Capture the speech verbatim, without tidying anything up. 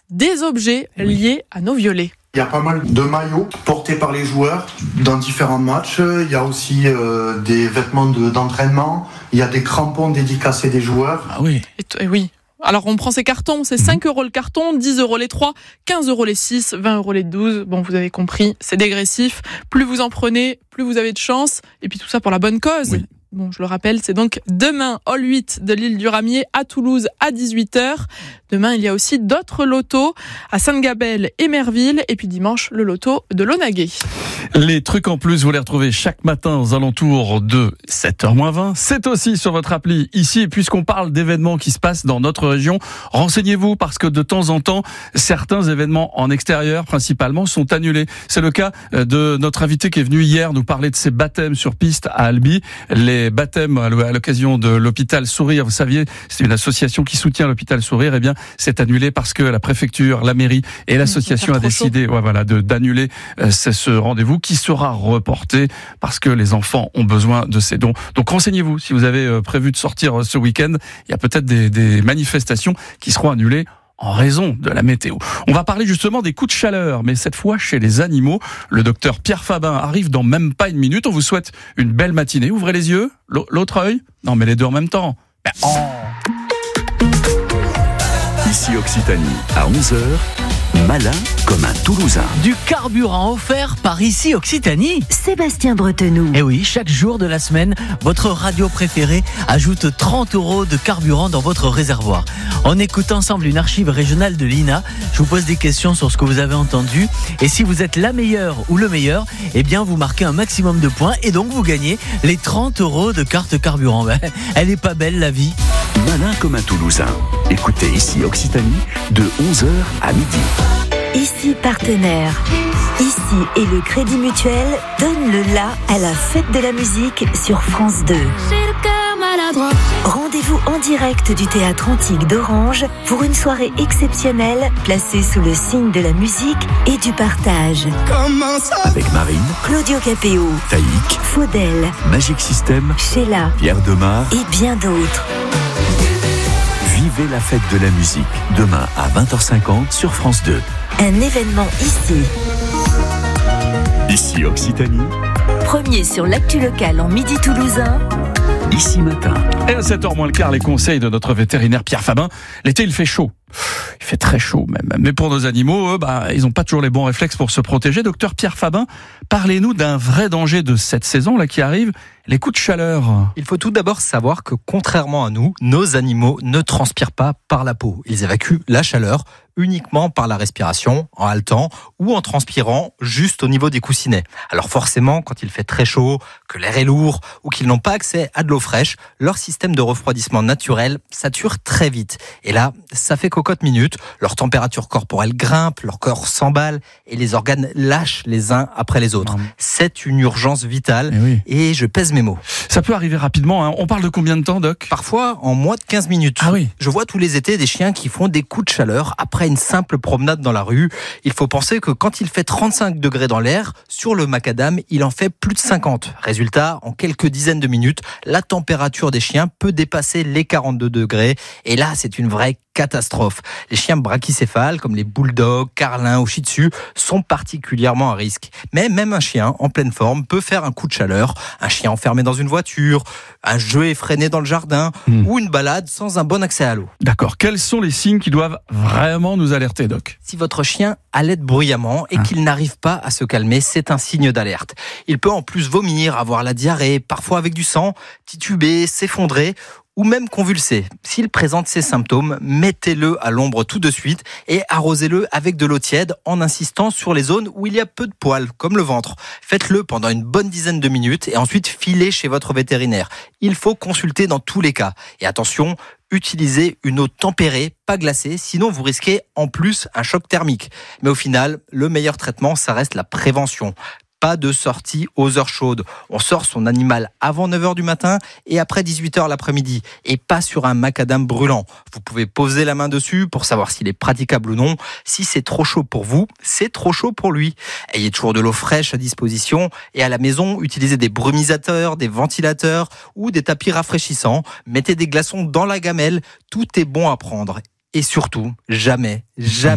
des objets liés à nos violets. Il y a pas mal de maillots portés par les joueurs dans différents matchs. Il y a aussi euh, des vêtements de, d'entraînement. Il y a des crampons dédicacés des joueurs. Ah oui. Et t- et oui. Alors on prend ces cartons, c'est cinq euros le carton, dix euros les trois, quinze euros les six, vingt euros les douze. Bon, vous avez compris, c'est dégressif. Plus vous en prenez, plus vous avez de chance. Et puis tout ça pour la bonne cause. Oui. Bon, je le rappelle, c'est donc demain, Hall huit de l'île du Ramier à Toulouse à dix-huit heures. Demain, il y a aussi d'autres lotos à Sainte-Gabelle et Merville. Et puis dimanche, le loto de Launaguet. Les trucs en plus, vous les retrouvez chaque matin aux alentours de sept heures moins vingt. C'est aussi sur votre appli ici. Et puisqu'on parle d'événements qui se passent dans notre région, renseignez-vous parce que de temps en temps, certains événements en extérieur principalement sont annulés. C'est le cas de notre invité qui est venu hier nous parler de ses baptêmes sur piste à Albi. Les baptêmes à l'occasion de l'hôpital Sourire, vous saviez, c'est une association qui soutient l'hôpital Sourire. Eh bien, c'est annulé parce que la préfecture, la mairie et l'association a décidé, ouais, voilà, de d'annuler euh, ce rendez-vous qui sera reporté parce que les enfants ont besoin de ces dons. Donc renseignez-vous si vous avez euh, prévu de sortir euh, ce week-end. Il y a peut-être des, des manifestations qui seront annulées en raison de la météo. On va parler justement des coups de chaleur, mais cette fois chez les animaux. Le docteur Pierre Fabin arrive dans même pas une minute. On vous souhaite une belle matinée. Ouvrez les yeux, l'autre œil. Non, mais les deux en même temps. Ben, oh. Ici Occitanie, à onze heures, malin comme un Toulousain. Du carburant offert par Ici Occitanie. Sébastien Bretenoux. Et oui, chaque jour de la semaine, votre radio préférée ajoute trente euros de carburant dans votre réservoir. On écoute ensemble une archive régionale de l'I N A. Je vous pose des questions sur ce que vous avez entendu. Et si vous êtes la meilleure ou le meilleur, eh bien, vous marquez un maximum de points et donc vous gagnez les trente euros de carte carburant. Ben, elle est pas belle, la vie. Malin comme un Toulousain. Écoutez Ici Occitanie de onze heures à midi. Ici partenaire. Ici et le Crédit Mutuel donne le la à la fête de la musique sur France deux. Rendez-vous en direct du Théâtre Antique d'Orange pour une soirée exceptionnelle placée sous le signe de la musique et du partage. Avec Marine, Claudio Capéo, Taïk, Faudel, Magic System, Sheila, Pierre Demar et bien d'autres. Vivez la fête de la musique demain à vingt heures cinquante sur France deux. Un événement ici. Ici Occitanie. Premier sur l'actu locale en midi toulousain. Ici matin. Et à sept heures moins le quart, les conseils de notre vétérinaire Pierre Fabin. L'été, il fait chaud. Il fait très chaud même. Mais pour nos animaux, eux, bah, ils n'ont pas toujours les bons réflexes pour se protéger. Docteur Pierre Fabin, parlez-nous d'un vrai danger de cette saison là qui arrive, les coups de chaleur. Il faut tout d'abord savoir que contrairement à nous, nos animaux ne transpirent pas par la peau. Ils évacuent la chaleur uniquement par la respiration, en haletant ou en transpirant juste au niveau des coussinets. Alors forcément, quand il fait très chaud, que l'air est lourd ou qu'ils n'ont pas accès à de l'eau fraîche, leur système de refroidissement naturel sature très vite. Et là, ça fait cocotte minute, leur température corporelle grimpe, leur corps s'emballe et les organes lâchent les uns après les autres. C'est une urgence vitale et, oui. et je pèse mes mots. Ça peut arriver rapidement, hein. On parle de combien de temps, Doc ? Parfois en moins de quinze minutes. Ah oui. Je vois tous les étés des chiens qui font des coups de chaleur après une simple promenade dans la rue. Il faut penser que quand il fait trente-cinq degrés dans l'air, sur le macadam, il en fait plus de cinquante. Résultat, en quelques dizaines de minutes, la température des chiens peut dépasser les quarante-deux degrés. Et là, c'est une vraie catastrophe. Les chiens brachycéphales, comme les bulldogs, carlins ou shih tzu, sont particulièrement à risque. Mais même un chien en pleine forme peut faire un coup de chaleur. Un chien enfermé dans une voiture, un jeu effréné dans le jardin mmh. ou une balade sans un bon accès à l'eau. D'accord. Quels sont les signes qui doivent vraiment nous alerter, Doc ? Si votre chien halète bruyamment et ah. qu'il n'arrive pas à se calmer, c'est un signe d'alerte. Il peut en plus vomir, avoir la diarrhée, parfois avec du sang, tituber, s'effondrer ou même convulser. S'il présente ces symptômes, mettez-le à l'ombre tout de suite et arrosez-le avec de l'eau tiède en insistant sur les zones où il y a peu de poils, comme le ventre. Faites-le pendant une bonne dizaine de minutes et ensuite filez chez votre vétérinaire. Il faut consulter dans tous les cas. Et attention, utilisez une eau tempérée, pas glacée, sinon vous risquez en plus un choc thermique. Mais au final, le meilleur traitement, ça reste la prévention. Pas de sortie aux heures chaudes. On sort son animal avant neuf heures du matin et après dix-huit heures l'après-midi. Et pas sur un macadam brûlant. Vous pouvez poser la main dessus pour savoir s'il est praticable ou non. Si c'est trop chaud pour vous, c'est trop chaud pour lui. Ayez toujours de l'eau fraîche à disposition. Et à la maison, utilisez des brumisateurs, des ventilateurs ou des tapis rafraîchissants. Mettez des glaçons dans la gamelle. Tout est bon à prendre. Et surtout, jamais, jamais